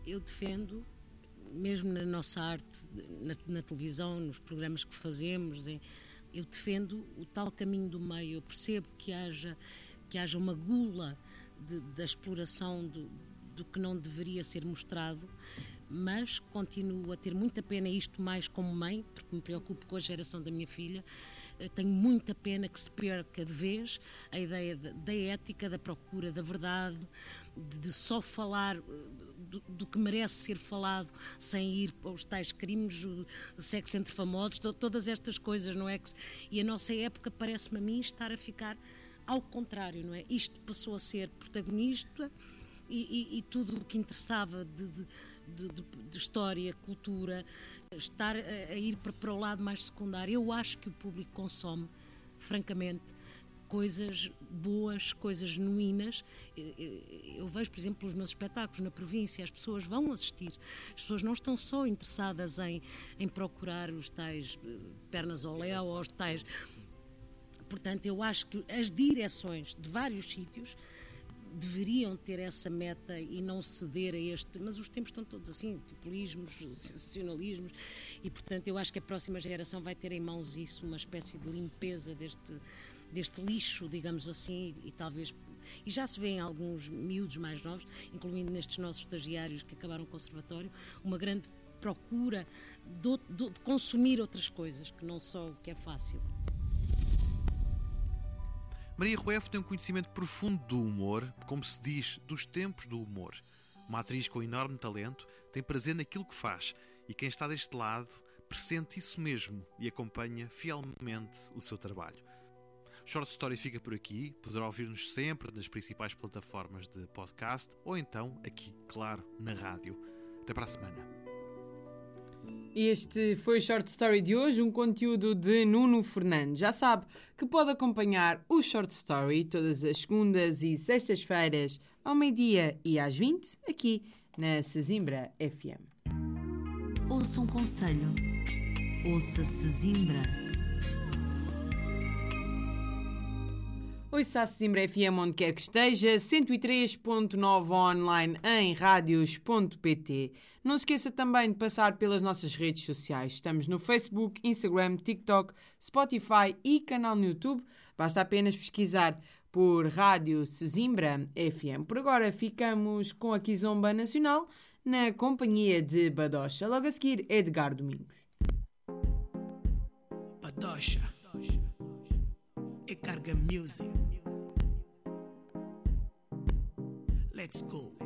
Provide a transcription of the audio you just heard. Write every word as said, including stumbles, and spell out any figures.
eu defendo, mesmo na nossa arte, na, na televisão, nos programas que fazemos, eu defendo o tal caminho do meio. Eu percebo que haja, que haja uma gula de, da exploração do, do que não deveria ser mostrado, mas continuo a ter muita pena, isto mais como mãe, porque me preocupo com a geração da minha filha. Tenho muita pena que se perca de vez a ideia da, da ética, da procura da verdade, de, de só falar do, do que merece ser falado, sem ir para os tais crimes, o sexo entre famosos, todas estas coisas, não é? E a nossa época parece-me a mim estar a ficar ao contrário, não é? Isto passou a ser protagonista e, e, e tudo o que interessava de, de, de, de história, cultura, estar a, a ir para, para o lado mais secundário. Eu acho que o público consome, francamente, coisas boas, coisas genuínas. Eu vejo, por exemplo, os meus espetáculos na província, as pessoas vão assistir, as pessoas não estão só interessadas em, em procurar os tais pernas ao léu ou os tais... Portanto, eu acho que as direções de vários sítios deveriam ter essa meta e não ceder a este... Mas os tempos estão todos assim, populismos, sensacionalismos, e, portanto, eu acho que a próxima geração vai ter em mãos isso, uma espécie de limpeza deste, deste lixo, digamos assim, e, e talvez... E já se vê em alguns miúdos mais novos, incluindo nestes nossos estagiários que acabaram o conservatório, uma grande procura de, de, de consumir outras coisas, que não só o que é fácil. Maria Rueff tem um conhecimento profundo do humor, como se diz, dos tempos do humor. Uma atriz com enorme talento, tem prazer naquilo que faz e quem está deste lado pressente isso mesmo e acompanha fielmente o seu trabalho. Short Story fica por aqui, poderá ouvir-nos sempre nas principais plataformas de podcast ou então aqui, claro, na rádio. Até para a semana. Este foi o Short Story de hoje, um conteúdo de Nuno Fernandes. Já sabe que pode acompanhar o Short Story todas as segundas e sextas-feiras ao meio-dia e às vinte, aqui na Sesimbra F M. Ouça um conselho. Ouça Sesimbra. Ouça a Sesimbra F M onde quer que esteja, cento e três ponto nove online em radios ponto pt. Não se esqueça também de passar pelas nossas redes sociais. Estamos no Facebook, Instagram, TikTok, Spotify e canal no YouTube. Basta apenas pesquisar por Rádio Sesimbra F M. Por agora ficamos com a Kizomba Nacional na companhia de Badocha. Logo a seguir, Edgar Domingos. Badocha e Carga Music. Let's go.